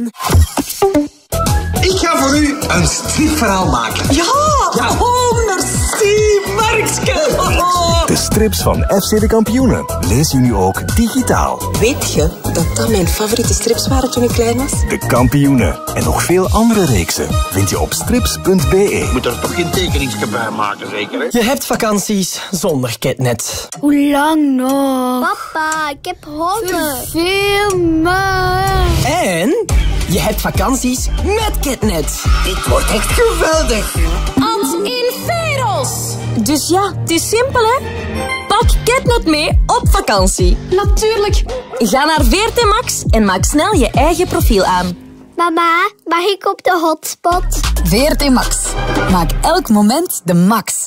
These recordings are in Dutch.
Ik ga voor u een stripverhaal maken. Ja. Oh, merci, Markske. De strips van FC de Kampioenen lees je nu ook digitaal. Weet je dat dat mijn favoriete strips waren toen ik klein was? De Kampioenen en nog veel andere reeksen vind je op strips.be. Moet er toch geen tekeningsje bij maken, zeker, hè? Je hebt vakanties zonder Ketnet. Hoe lang nog? Papa, ik heb honger. Veel maar. En je hebt vakanties met Ketnet. Dit wordt echt geweldig. Ans in Veros. Dus ja, het is simpel, hè? Pak Ketnet mee op vakantie. Natuurlijk. Ga naar VRT Max en maak snel je eigen profiel aan. Mama, mag ik op de hotspot? VRT Max. Maak elk moment de max.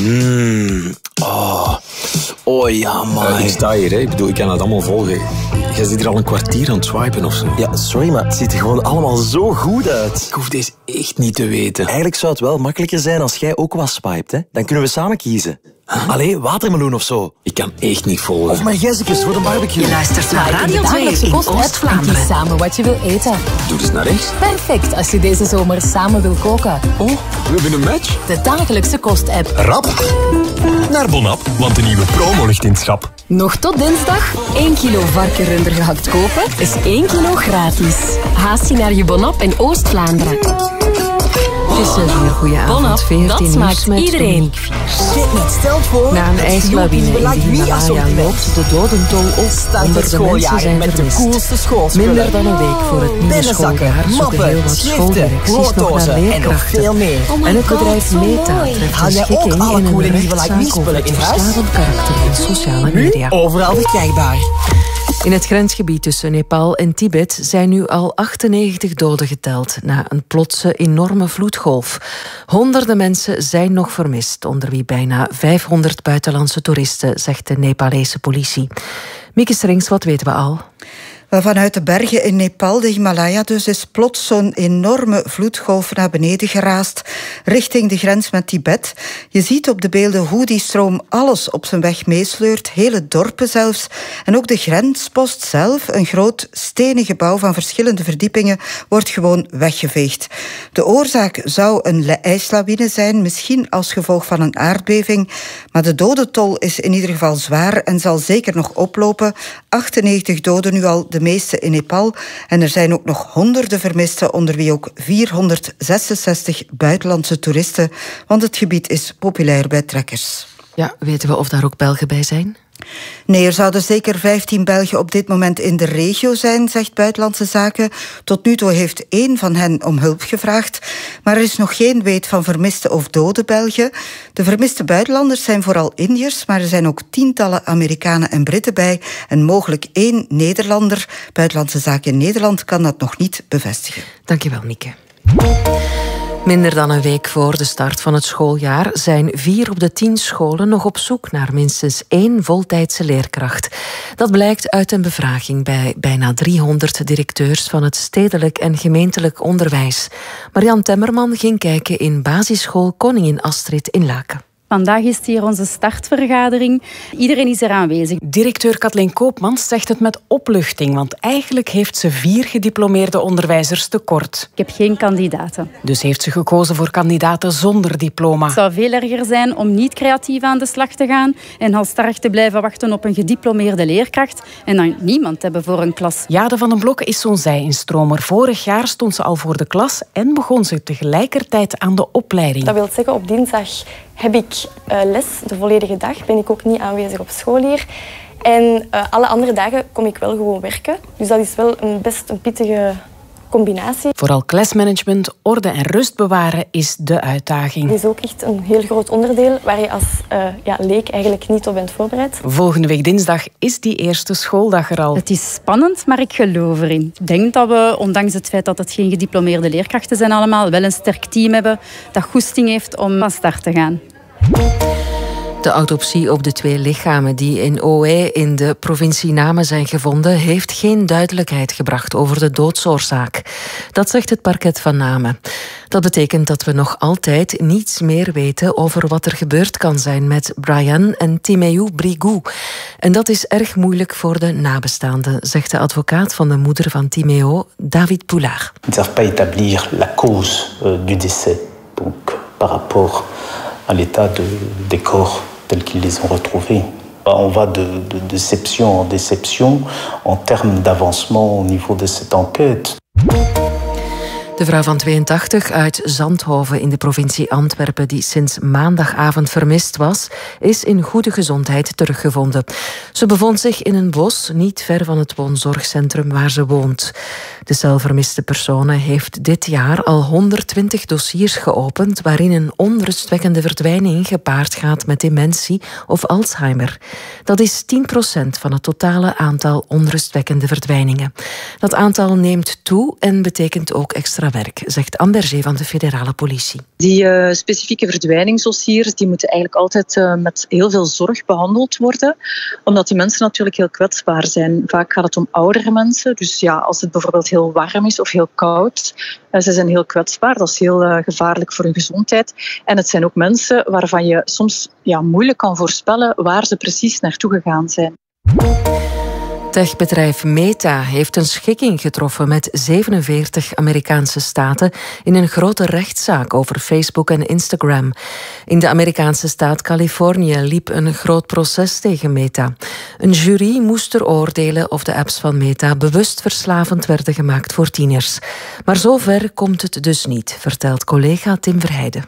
Oh ja, man. Ik sta hier, hè. Ik bedoel, ik kan het allemaal volgen. Jij zit hier al een kwartier aan het swipen of zo. Ja, sorry, maar het ziet er gewoon allemaal zo goed uit. Ik hoef deze echt niet te weten. Eigenlijk zou het wel makkelijker zijn als jij ook wat swipet, hè. Dan kunnen we samen kiezen. Allee, watermeloen of zo. Ik kan echt niet volgen. Of margezekjes voor de barbecue. Je luistert naar Radio 2 in Oost-Vlaanderen. Kies samen wat je wil eten. Doe eens naar rechts. Perfect als je deze zomer samen wil koken. Oh, we hebben een match. De dagelijkse kost-app. Rap naar Bonap, want de nieuwe promo ligt in het schap. Nog tot dinsdag. 1 kilo varkenrunder gehakt kopen is 1 kilo gratis. Haast je naar je Bonap in Oost-Vlaanderen. Het is een zeer goede avond. 14 dat smaakt iedereen. Ketnet stelt voor Na een ijslawine in de Himalaya loopt de dodentol op. Start het schooljaar met de coolste schoolspullen. Minder dan een week voor het nieuwe schooljaar zoeken heel wat schooldirecties nog naar leerkrachten. En het bedrijf Meta treft een schikking in een rechtszaak over het verslavend karakter van sociale media. Overal verkrijgbaar. In het grensgebied tussen Nepal en Tibet zijn nu al 98 doden geteld na een plotse enorme vloedgolf. Honderden mensen zijn nog vermist, onder wie bijna 500 buitenlandse toeristen, zegt de Nepalese politie. Mieke Strings, wat weten we al? Vanuit de bergen in Nepal, de Himalaya dus, is plots zo'n enorme vloedgolf naar beneden geraast, richting de grens met Tibet. Je ziet op de beelden hoe die stroom alles op zijn weg meesleurt, hele dorpen zelfs. En ook de grenspost zelf, een groot stenen gebouw van verschillende verdiepingen, wordt gewoon weggeveegd. De oorzaak zou een ijslawine zijn, misschien als gevolg van een aardbeving. Maar de dodentol is in ieder geval zwaar en zal zeker nog oplopen. 98 doden nu al, de meeste in Nepal. En er zijn ook nog honderden vermisten, onder wie ook 466 buitenlandse toeristen. Want het gebied is populair bij trekkers. Ja, weten we of daar ook Belgen bij zijn? Nee, er zouden zeker 15 Belgen op dit moment in de regio zijn, zegt Buitenlandse Zaken. Tot nu toe heeft 1 van hen om hulp gevraagd. Maar er is nog geen weet van vermiste of dode Belgen. De vermiste buitenlanders zijn vooral Indiërs, maar er zijn ook tientallen Amerikanen en Britten bij en mogelijk 1 Nederlander. Buitenlandse Zaken in Nederland kan dat nog niet bevestigen. Dankjewel, Mieke. Minder dan een week voor de start van het schooljaar zijn 4 op de 10 scholen nog op zoek naar minstens 1 voltijdse leerkracht. Dat blijkt uit een bevraging bij bijna 300 directeurs van het stedelijk en gemeentelijk onderwijs. Marian Temmerman ging kijken in basisschool Koningin Astrid in Laken. Vandaag is hier onze startvergadering. Iedereen is er aanwezig. Directeur Kathleen Koopmans zegt het met opluchting, want eigenlijk heeft ze 4 gediplomeerde onderwijzers tekort. Ik heb geen kandidaten. Dus heeft ze gekozen voor kandidaten zonder diploma. Het zou veel erger zijn om niet creatief aan de slag te gaan en halstarrig te blijven wachten op een gediplomeerde leerkracht en dan niemand hebben voor een klas. Jade van den Blokke is zo'n zij-instromer. Vorig jaar stond ze al voor de klas en begon ze tegelijkertijd aan de opleiding. Dat wil zeggen, op dinsdag heb ik les, de volledige dag. Ben ik ook niet aanwezig op school hier. En alle andere dagen kom ik wel gewoon werken. Dus dat is wel best een pittige combinatie. Vooral klasmanagement, orde en rust bewaren is de uitdaging. Het is ook echt een heel groot onderdeel waar je als leek eigenlijk niet op bent voorbereid. Volgende week dinsdag is die eerste schooldag er al. Het is spannend, maar ik geloof erin. Ik denk dat we, ondanks het feit dat het geen gediplomeerde leerkrachten zijn allemaal, wel een sterk team hebben dat goesting heeft om van start te gaan. De autopsie op de 2 lichamen die in OE in de provincie Namen zijn gevonden, heeft geen duidelijkheid gebracht over de doodsoorzaak. Dat zegt het parket van Namen. Dat betekent dat we nog altijd niets meer weten over wat er gebeurd kan zijn met Brian en Timéo Brigou. En dat is erg moeilijk voor de nabestaanden, zegt de advocaat van de moeder van Timéo, David Poulard. Ils ne savent pas établir la cause du décès. Donc, par rapport à l'état des corps tels qu'ils les ont retrouvés. On va de déception en déception en termes d'avancement au niveau de cette enquête. De vrouw van 82 uit Zandhoven in de provincie Antwerpen, die sinds maandagavond vermist was, is in goede gezondheid teruggevonden. Ze bevond zich in een bos, niet ver van het woonzorgcentrum waar ze woont. De cel vermiste personen heeft dit jaar al 120 dossiers geopend waarin een onrustwekkende verdwijning gepaard gaat met dementie of Alzheimer. Dat is 10% van het totale aantal onrustwekkende verdwijningen. Dat aantal neemt toe en betekent ook extra werk, zegt Anne Berger van de federale politie. Die specifieke verdwijningsdossiers die moeten eigenlijk altijd met heel veel zorg behandeld worden, omdat die mensen natuurlijk heel kwetsbaar zijn. Vaak gaat het om oudere mensen, dus ja, als het bijvoorbeeld heel warm is of heel koud, ze zijn heel kwetsbaar, dat is heel gevaarlijk voor hun gezondheid. En het zijn ook mensen waarvan je soms moeilijk kan voorspellen waar ze precies naartoe gegaan zijn. Techbedrijf Meta heeft een schikking getroffen met 47 Amerikaanse staten in een grote rechtszaak over Facebook en Instagram. In de Amerikaanse staat Californië liep een groot proces tegen Meta. Een jury moest er oordelen of de apps van Meta bewust verslavend werden gemaakt voor tieners. Maar zover komt het dus niet, vertelt collega Tim Verheijden.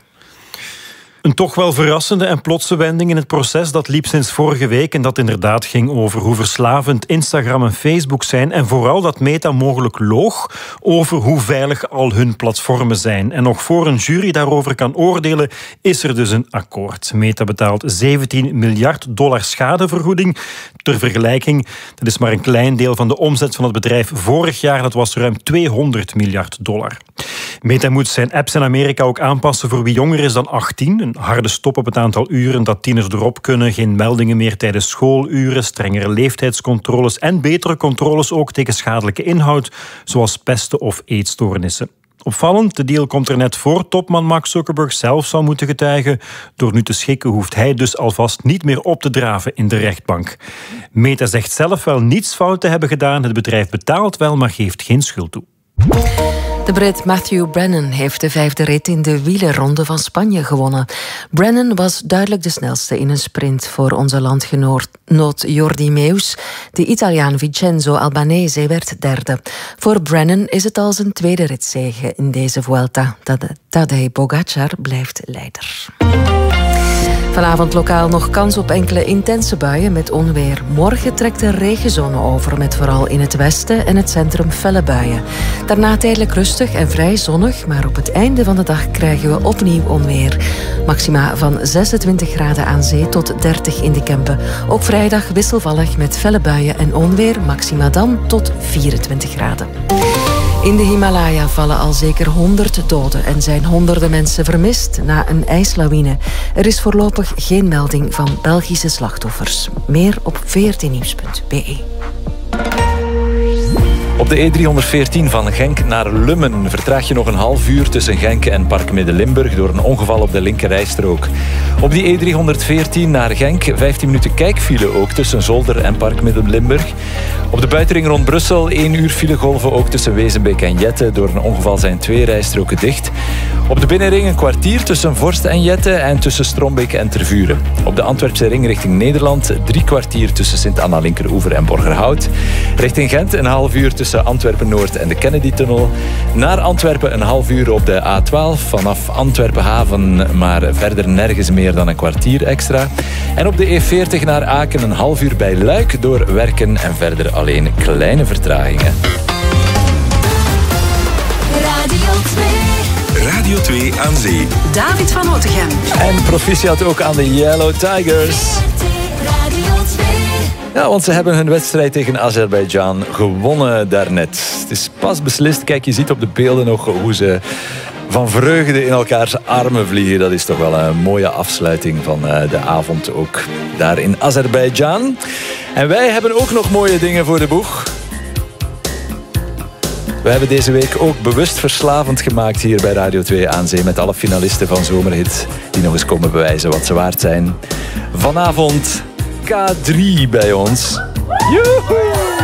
Een toch wel verrassende en plotse wending in het proces dat liep sinds vorige week en dat inderdaad ging over hoe verslavend Instagram en Facebook zijn en vooral dat Meta mogelijk loog over hoe veilig al hun platformen zijn. En nog voor een jury daarover kan oordelen, is er dus een akkoord. Meta betaalt $17 miljard schadevergoeding. Ter vergelijking, dat is maar een klein deel van de omzet van het bedrijf vorig jaar. Dat was ruim $200 miljard. Meta moet zijn apps in Amerika ook aanpassen voor wie jonger is dan 18. Een harde stop op het aantal uren dat tieners erop kunnen. Geen meldingen meer tijdens schooluren. Strengere leeftijdscontroles en betere controles ook tegen schadelijke inhoud, zoals pesten of eetstoornissen. Opvallend, de deal komt er net voor topman Mark Zuckerberg zelf zou moeten getuigen. Door nu te schikken hoeft hij dus alvast niet meer op te draven in de rechtbank. Meta zegt zelf wel niets fout te hebben gedaan. Het bedrijf betaalt wel, maar geeft geen schuld toe. De Brit Matthew Brennan heeft de 5e rit in de wielerronde van Spanje gewonnen. Brennan was duidelijk de snelste in een sprint voor onze landgenoot Jordi Meus. De Italiaan Vincenzo Albanese werd derde. Voor Brennan is het al zijn tweede ritzege in deze Vuelta. Tadej Pogačar blijft leider. Vanavond lokaal nog kans op enkele intense buien met onweer. Morgen trekt de regenzone over met vooral in het westen en het centrum felle buien. Daarna tijdelijk rustig en vrij zonnig, maar op het einde van de dag krijgen we opnieuw onweer. Maxima van 26 graden aan zee tot 30 in de Kempen. Ook vrijdag wisselvallig met felle buien en onweer, maxima dan tot 24 graden. In de Himalaya vallen al zeker 100 doden en zijn honderden mensen vermist na een ijslawine. Er is voorlopig geen melding van Belgische slachtoffers. Meer op vrtnieuws.be. Op de E314 van Genk naar Lummen vertraag je nog een half uur tussen Genk en Park Midden-Limburg door een ongeval op de linkerrijstrook. Op die E314 naar Genk 15 minuten kijkfile ook tussen Zolder en Park Midden-Limburg. Op de buitenring rond Brussel 1 uur filegolven ook tussen Wezenbeek en Jette. Door een ongeval zijn 2 rijstroken dicht. Op de binnenring een kwartier tussen Vorst en Jette en tussen Strombeek en Tervuren. Op de Antwerpse ring richting Nederland 3 kwartier tussen Sint-Anna Linkeroever en Borgerhout. Richting Gent een half uur tussen Antwerpen-Noord en de Kennedy-tunnel. Naar Antwerpen een half uur op de A12 vanaf Antwerpen-Haven, maar verder nergens meer dan een kwartier extra. En op de E40 naar Aken een half uur bij Luik door werken en verder alleen kleine vertragingen. Radio 2 aan zee. David van Otegem. En proficiat ook aan de Yellow Tigers. Ja, want ze hebben hun wedstrijd tegen Azerbeidzjan gewonnen daarnet. Het is pas beslist. Kijk, je ziet op de beelden nog hoe ze van vreugde in elkaars armen vliegen. Dat is toch wel een mooie afsluiting van de avond ook daar in Azerbeidzjan. En wij hebben ook nog mooie dingen voor de boeg. We hebben deze week ook bewust verslavend gemaakt hier bij Radio 2 aan Zee met alle finalisten van Zomerhit die nog eens komen bewijzen wat ze waard zijn. Vanavond K3 bij ons. Joehoe!